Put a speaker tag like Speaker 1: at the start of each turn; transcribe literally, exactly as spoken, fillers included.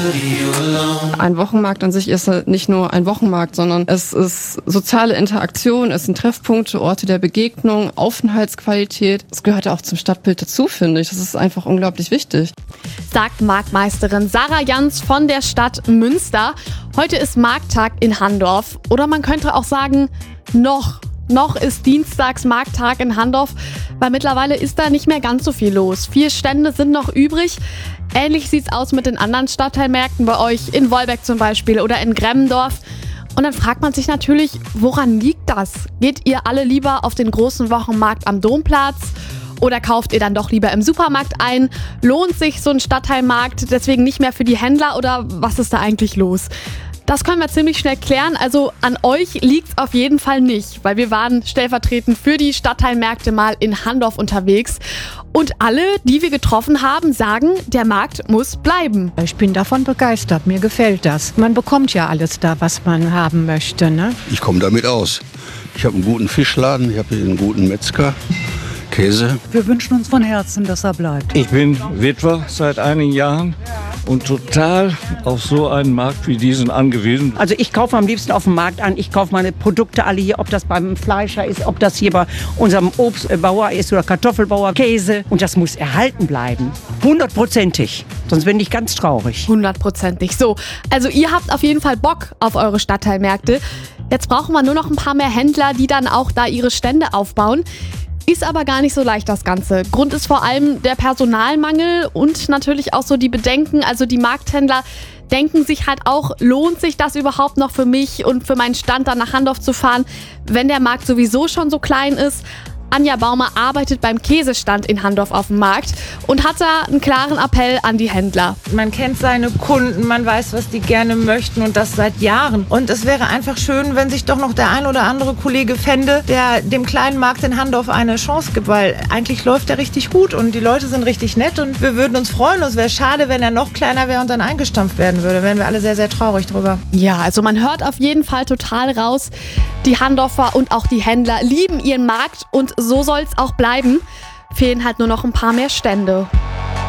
Speaker 1: Ein Wochenmarkt an sich ist nicht nur ein Wochenmarkt, sondern es ist soziale Interaktion, es sind Treffpunkte, Orte der Begegnung, Aufenthaltsqualität. Es gehört ja auch zum Stadtbild dazu, finde ich. Das ist einfach unglaublich wichtig.
Speaker 2: Sagt Marktmeisterin Sarah Jans von der Stadt Münster. Heute ist Markttag in Handorf. Oder man könnte auch sagen, noch. Noch ist dienstags Markttag in Handorf, weil mittlerweile ist da nicht mehr ganz so viel los. Vier Stände sind noch übrig. Ähnlich sieht's aus mit den anderen Stadtteilmärkten bei euch, in Wolbeck zum Beispiel oder in Gremmendorf. Und dann fragt man sich natürlich, woran liegt das? Geht ihr alle lieber auf den großen Wochenmarkt am Domplatz? Oder kauft ihr dann doch lieber im Supermarkt ein? Lohnt sich so ein Stadtteilmarkt deswegen nicht mehr für die Händler oder was ist da eigentlich los? Das können wir ziemlich schnell klären. Also an euch liegt's auf jeden Fall nicht, weil wir waren stellvertretend für die Stadtteilmärkte mal in Handorf unterwegs. Und alle, die wir getroffen haben, sagen, der Markt muss bleiben.
Speaker 3: Ich bin davon begeistert, mir gefällt das. Man bekommt ja alles da, was man haben möchte, ne?
Speaker 4: Ich komme damit aus. Ich habe einen guten Fischladen, ich habe hier einen guten Metzger. Käse.
Speaker 5: Wir wünschen uns von Herzen, dass er bleibt.
Speaker 6: Ich bin Witwer seit einigen Jahren und total auf so einen Markt wie diesen angewiesen.
Speaker 7: Also ich kaufe am liebsten auf dem Markt an. Ich kaufe meine Produkte alle hier, ob das beim Fleischer ist, ob das hier bei unserem Obstbauer ist oder Kartoffelbauer, Käse. Und das muss erhalten bleiben. Hundertprozentig. Sonst bin ich ganz traurig.
Speaker 2: Hundertprozentig. So, also ihr habt auf jeden Fall Bock auf eure Stadtteilmärkte. Jetzt brauchen wir nur noch ein paar mehr Händler, die dann auch da ihre Stände aufbauen. Ist aber gar nicht so leicht, das Ganze. Grund ist vor allem der Personalmangel und natürlich auch so die Bedenken. Also die Markthändler denken sich halt auch, lohnt sich das überhaupt noch für mich und für meinen Stand dann nach Handorf zu fahren, wenn der Markt sowieso schon so klein ist. Anja Baumer arbeitet beim Käsestand in Handorf auf dem Markt und hat da einen klaren Appell an die Händler.
Speaker 8: Man kennt seine Kunden, man weiß, was die gerne möchten und das seit Jahren. Und es wäre einfach schön, wenn sich doch noch der ein oder andere Kollege fände, der dem kleinen Markt in Handorf eine Chance gibt, weil eigentlich läuft er richtig gut und die Leute sind richtig nett und wir würden uns freuen. Es wäre schade, wenn er noch kleiner wäre und dann eingestampft werden würde. Wären wir alle sehr, sehr traurig drüber.
Speaker 2: Ja, also man hört auf jeden Fall total raus, die Handorfer und auch die Händler lieben ihren Markt und so soll es auch bleiben. Fehlen halt nur noch ein paar mehr Stände.